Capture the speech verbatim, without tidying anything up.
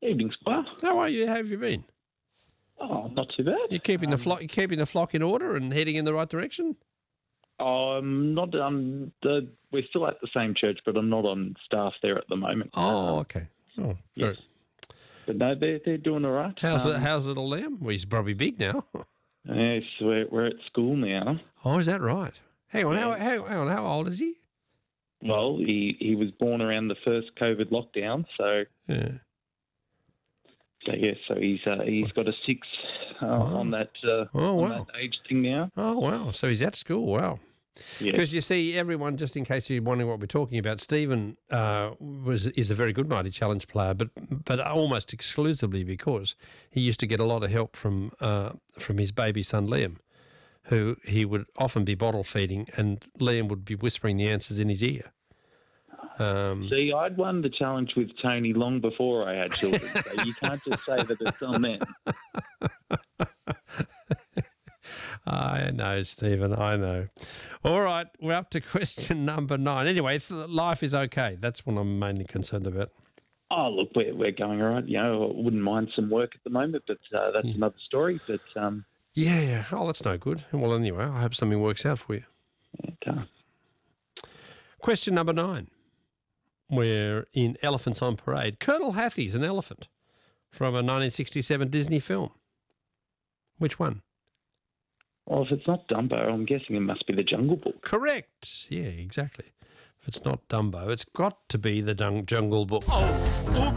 Evening, Squire. How are you? How have you been? Oh, not too bad. You keeping the Um, flock? You keeping the flock in order and heading in the right direction? I'm not. Um, the, we're still at the same church, but I'm not on staff there at the moment. Oh, Um, okay. Oh, yes. very- But no, they're they're doing all right. How's um, it? How's little Liam? Well, he's probably big now. Yes, we're we're at school now. Oh, is that right? Hang on. How, Yeah. how, hang on. How old is he? Well, he he was born around the first COVID lockdown, so Yeah. so yes, so he's uh, he's got a six uh, on that uh, Oh, on wow. that age thing now. Oh, wow. So he's at school. Wow. Yeah. Because you see, everyone, just in case you're wondering what we're talking about, Stephen uh, was is a very good Mighty Challenge player, but but almost exclusively because he used to get a lot of help from uh, from his baby son Liam, who he would often be bottle feeding, and Liam would be whispering the answers in his ear. Um, See, I'd won the challenge with Tony long before I had children, so you can't just say that it's on them. I know, Stephen, I know. All right, we're up to question number nine. Anyway, th- life is okay. That's what I'm mainly concerned about. Oh, look, we're, we're going all right. You know, I wouldn't mind some work at the moment, but uh, that's another story. But um, Yeah, yeah. Oh, that's no good. Well, anyway, I hope something works out for you. it, uh, Question number nine. We're in Elephants on Parade. Colonel Hathie's an elephant from a nineteen sixty-seven Disney film. Which one? well, if it's not Dumbo, I'm guessing it must be the Jungle Book. Correct. Yeah, exactly. If it's not Dumbo, it's got to be the Dung- Jungle Book. Oh,